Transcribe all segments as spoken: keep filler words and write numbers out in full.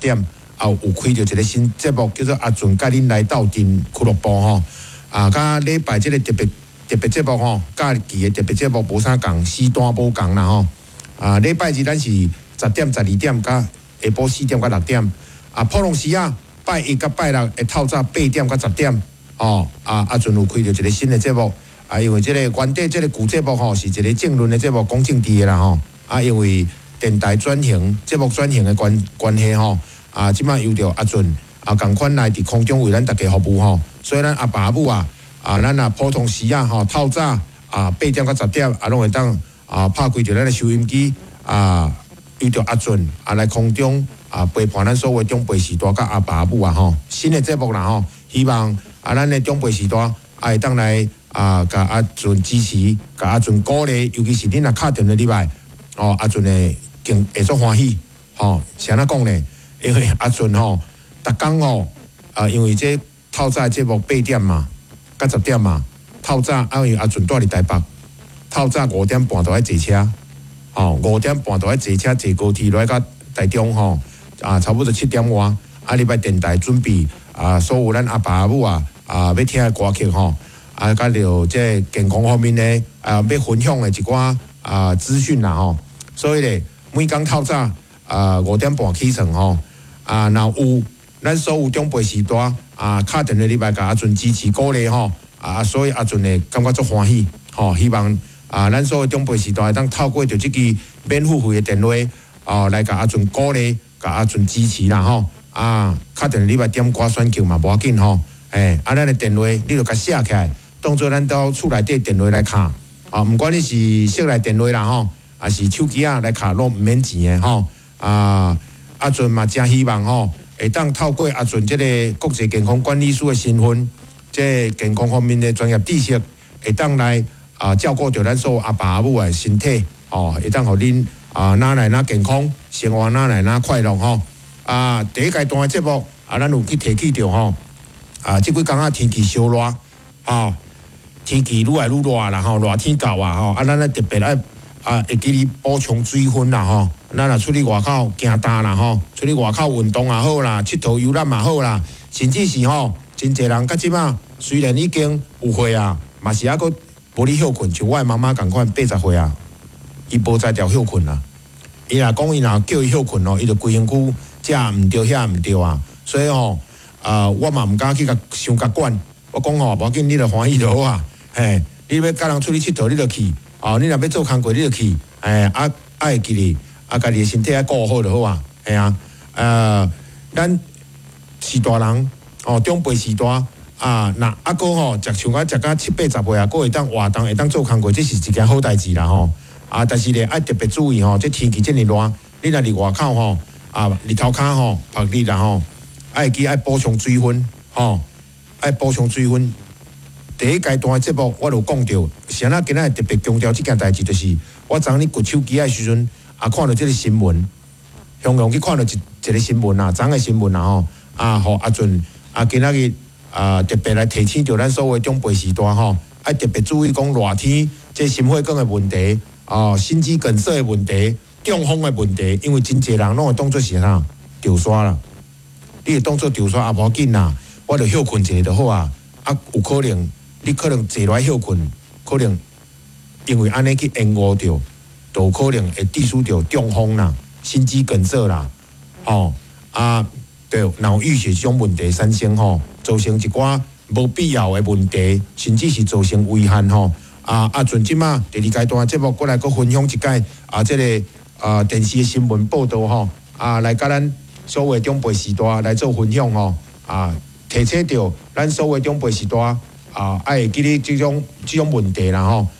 点，啊有开着一个新节目，叫做阿俊甲恁来斗阵俱乐部吼。啊，甲礼拜即个特别特别节目吼，假期的特别节目无啥共，时段无共啦吼。啊，礼拜日咱是十点、十二点，甲下晡四点甲六点。啊，普通时啊，拜一甲拜六会透早八点甲十点。哦，啊，阿俊有开着一个新的节目。啊，因为即个原底即个旧节目吼，是一个政论的节目，讲政治的啦吼。啊，因为电台转型、节目转型的关关系吼，啊，即摆由着阿俊啊，共款来伫空中为咱大家服务吼。所以咱阿爸母啊，啊，咱啊普通时啊吼，透早啊八点到十点啊，拢会当啊拍开着咱的收音机啊，由着阿俊啊来空中啊陪伴咱所有长辈时代甲阿爸母啊吼，新的节目啦吼，希望啊咱的长辈时代啊会当来啊，甲阿俊支持，甲阿俊鼓励，尤其是恁若敲电话入来，哦，阿俊会更会足欢喜，吼，是安怎讲呢？因为阿俊吼，逐工吼啊，因为这透早节目八点嘛，甲十点嘛，透早啊，因为阿俊住伫台北，透早五点半就爱坐车，吼，五点半就爱坐车坐高铁来到台中吼，啊，差不多七点外，啊，入来电台准备啊，所有咱阿爸阿母啊啊要听的歌曲吼，啊，甲着这健康方面呢啊要分享的一寡啊资讯啦吼，所以咧每工透早啊五点半起床吼，啊，若有咱所有长辈时代啊，敲电话入来甲阿俊支持鼓励吼，啊，所以阿俊呢感觉足欢喜吼，希望啊咱所有长辈时代当透过着即支免付费的电话啊来甲阿俊鼓励，甲阿俊支持啦吼，啊，敲电话入来点歌选曲嘛无要紧吼，诶，啊咱的电话你着甲写起来，当做咱到厝内底电话来敲，啊，毋管你是室内电话啦吼，啊是手机啊来敲拢毋免钱的吼，啊，阿俊嘛真希望吼。会当透过阿俊这个国际健康管理师的身份，这健康方面的专业知识，会当来啊照顾着咱所有阿爸阿母的身体，哦，会当互恁啊哪来哪健康，生活哪来哪快乐吼。啊，第一阶段的节目啊，咱有去提起着吼，啊，即几工啊天气烧热，啊，天气愈来愈热啦吼，热天到啊吼，啊，咱咧特别爱啊会记哩补充水分啦吼。咱若出去外口行踏啦吼，出去外口运动也好啦，佚佗游览也好啦，甚至是吼，真侪人到即马虽然已经有岁啊，嘛是还阁无咧休困，像我的妈妈共款八十岁啊，伊无在条休困啦。伊若讲伊若叫伊休困哦，伊就规身躯这毋对遐毋对啊，所以吼啊，我嘛毋敢去甲伤甲管。我讲吼，无要紧，你著欢喜就好啊。嘿，你要甲人出去佚佗，你著去；哦，你若要做工课，你著去。哎，啊，爱记哩。啊，家己的身体爱顾好就好啊，系啊，呃，咱是大人哦，长辈时代啊，那阿哥吼，食像我食到七八十岁啊，佫会当活动，会当做工课，这是一件好代志啦吼。啊，但是咧爱特别注意吼，这天气这么热，你若伫外口吼，啊，日头骹吼，晒日啦吼，爱记爱补充水分吼，爱补充水分。第一阶段的节目我就讲到，是安那今仔特别强调这件代志，就是我昨日摕手机的时阵。啊，看到即个新闻，雄雄去看到一一个新闻啊，昨个新闻啊吼，啊，互阿俊啊，今仔日啊特别来提醒着咱所有长辈时代吼，爱特别注意讲热天即心血管的问题，啊，心肌梗塞的问题，中风的问题，因为真侪人拢会当作是啥丢刷啦，你会当作丢刷也无要紧啦，我著休困一下就好啊，啊，有可能你可能坐落来休困，可能因为安尼去延误着。都可能会致使着中风啦、心肌梗塞啦，吼啊，对脑淤血这种问题产生吼，造成一寡无必要的问题，甚至是造成危害吼。啊啊，阵即马第二阶段节目过来，阁分享一解啊，这个啊电视的新闻报道吼，啊来甲咱所有长辈时代来做分享吼，啊提醒着咱所有长辈时代啊，爱记哩这种这种问题啦吼。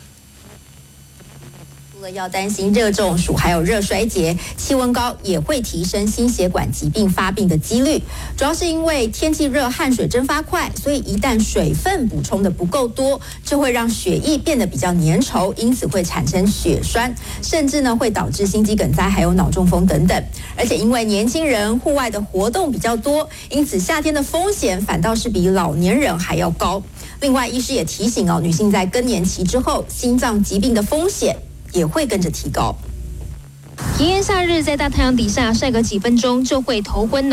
要担心热中暑，还有热衰竭，气温高也会提升心血管疾病发病的几率。主要是因为天气热，汗水蒸发快，所以一旦水分补充的不够多，就会让血液变得比较粘稠，因此会产生血栓，甚至呢会导致心肌梗塞，还有脑中风等等。而且因为年轻人户外的活动比较多，因此夏天的风险反倒是比老年人还要高。另外，医师也提醒哦，女性在更年期之后，心脏疾病的风险也会跟着提高。 炎炎夏日，在大太阳底下晒个几分钟就会头昏脑